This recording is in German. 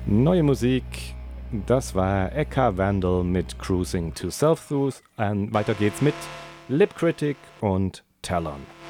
Neue Musik, das war Eka Vandal mit Cruising to Self-Soothe. Weiter geht's mit Lip Critic und Talon.